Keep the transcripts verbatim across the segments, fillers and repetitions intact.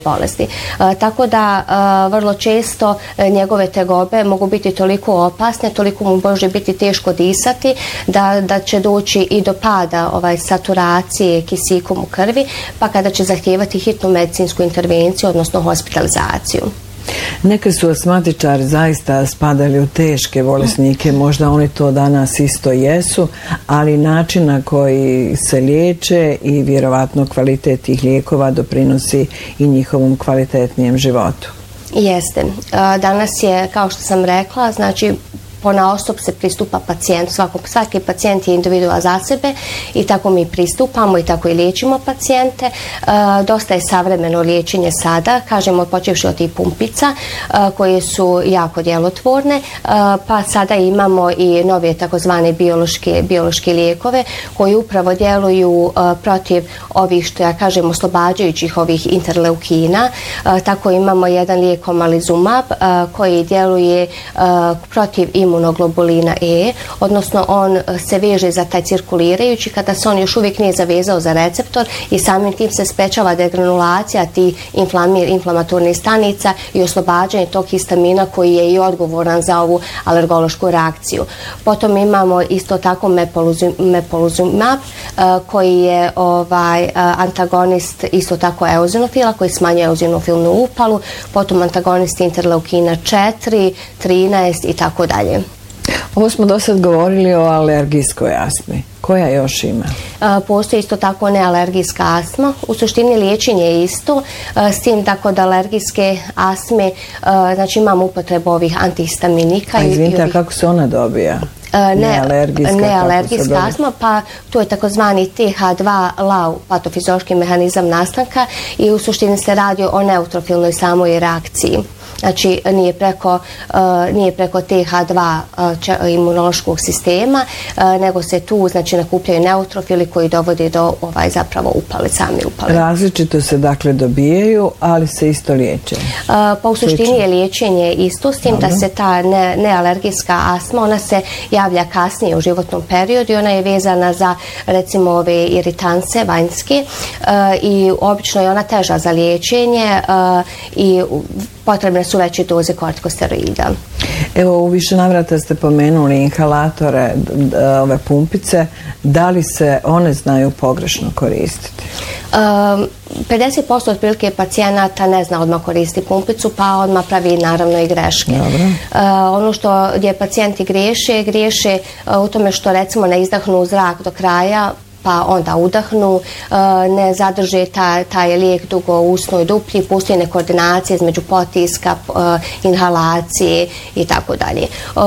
bolesti. E, tako da e, vrlo često e, njegove tegobe mogu biti toliko opasne, toliko mu može biti teško disati da, da će doći i do pada ovaj, saturacije kisikom u krvi, pa kada će zahtijevati hitnu medicinsku intervenciju, odnosno hospitalizaciju. Neka su astmatičari zaista spadali u teške bolesnike, možda oni to danas isto jesu, ali način na koji se liječe i vjerovatno kvalitet tih lijekova doprinosi i njihovom kvalitetnijem životu. Jeste. Danas je, kao što sam rekla, znači ponaosob se pristupa pacijentu, svaki, svaki pacijent je individua za sebe i tako mi pristupamo i tako i liječimo pacijente. E, dosta je savremeno liječenje sada, kažemo počevši od tih pumpica e, koje su jako djelotvorne, e, pa sada imamo i nove takozvane biološke, biološke lijekove koji upravo djeluju e, protiv ovih, što ja kažem, oslobađajućih ovih interleukina. E, tako imamo jedan lijek omalizumab e, koji djeluje e, protiv imunologije imunoglobulina E, odnosno on se veže za taj cirkulirajući kada se on još uvijek nije zavezao za receptor i samim tim se sprečava degranulacija tih inflamatornih stanica i oslobađanje tog histamina koji je i odgovoran za ovu alergološku reakciju. Potom imamo isto tako mepoluzumab koji je ovaj, antagonist isto tako eozinofila koji smanjuje eozinofilnu upalu, potom antagonist interleukina četiri, trinaest i tako dalje. Ovo smo do sad govorili o alergijskoj astmi. Koja još ima? Postoji isto tako nealergijska astma. U suštini liječenje je isto, s tim da kod alergijske astme znači imamo upotrebu ovih antihistaminika. A izvinite, ovih... kako se ona dobija? Nealergijska, nealergijska astma, pa to je takozvani T H dva lau patofiziološki mehanizam nastanka i u suštini se radi o neutrofilnoj samoj reakciji. Znači nije preko, uh, nije preko T H dva uh, imunološkog sistema, uh, nego se tu znači nakupljaju neutrofili koji dovode do ovaj zapravo upale, sami upale. Različito se dakle dobijaju, ali se isto liječe? Uh, pa u suštini je liječenje isto, s tim da se ta ne, nealergijska astma, ona se javlja kasnije u životnom periodu i ona je vezana za recimo ove iritance vanjske uh, i obično je ona teža za liječenje uh, i potrebne su veće doze kortikosteroida. Evo, u više navrata ste pomenuli inhalatore, ove pumpice. Da li se one znaju pogrešno koristiti? Um, pedeset posto otprilike pacijenata ne zna odmah koristiti pumpicu, pa odmah pravi naravno i greške. Uh, ono što gdje pacijenti griješe, griješe uh, u tome što recimo ne izdahnu zrak do kraja, pa onda udahnu, ne zadrže taj, taj lijek dugo u usnoj duplji, postoji nekoordinacije između potiska, inhalacije i tako dalje.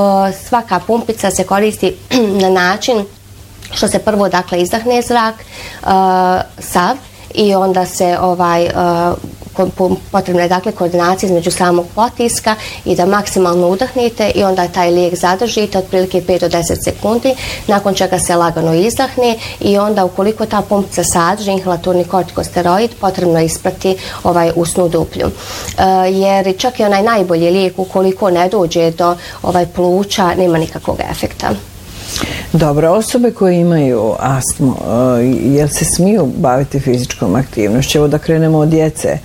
Svaka pumpica se koristi na način što se prvo dakle izdahne zrak sav i onda se ovaj potrebna je dakle koordinacija između samog potiska i da maksimalno udahnete i onda taj lijek zadržite otprilike pet do deset sekundi, nakon čega se lagano izdahne i onda ukoliko ta pumpica sadrži inhalatorni kortikosteroid, potrebno je isprati ovaj usnu duplju. E, jer čak i onaj najbolji lijek ukoliko ne dođe do ovaj pluća nema nikakvog efekta. Dobro, osobe koje imaju astmu, jel se smiju baviti fizičkom aktivnošću? Evo da krenemo od djece.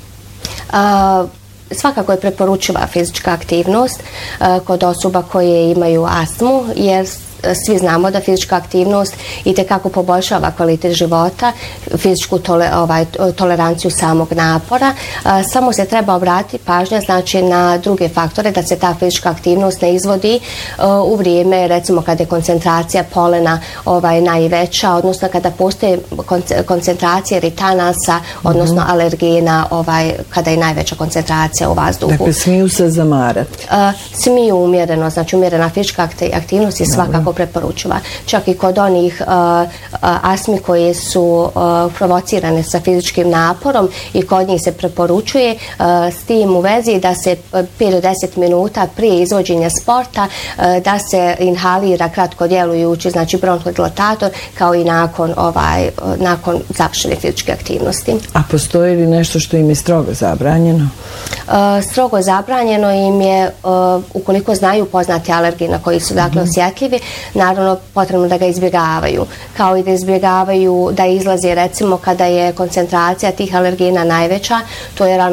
Uh, svakako je preporučiva fizička aktivnost uh, kod osoba koje imaju astmu, jer svi znamo da fizička aktivnost itekako poboljšava kvalitet života, fizičku tole, ovaj, toleranciju samog napora. A, samo se treba obratiti pažnja znači, na druge faktore da se ta fizička aktivnost ne izvodi a, u vrijeme recimo kada je koncentracija polena ovaj, najveća, odnosno kada postoje koncentracija ritanasa, odnosno mm-hmm. alergena, ovaj, kada je najveća koncentracija u vazduhu. Dakle, smiju se zamarati? A, smiju umjereno, znači umjerena fizička aktivnost je svakako preporučiva. Čak i kod onih uh, uh, astmi koje su uh, provocirane sa fizičkim naporom i kod njih se preporučuje uh, s tim u vezi da se pet do deset minuta prije izvođenja sporta uh, da se inhalira kratko djelujući, znači bronhodilatator kao i nakon, ovaj, uh, nakon završene fizičke aktivnosti. A postoji li nešto što im je strogo zabranjeno? Uh, strogo zabranjeno im je uh, ukoliko znaju poznati alergiji na koji su dakle mm-hmm. osjetljivi, naravno potrebno da ga izbjegavaju, kao i da izbjegavaju da izlazi recimo kada je koncentracija tih alergena najveća, to je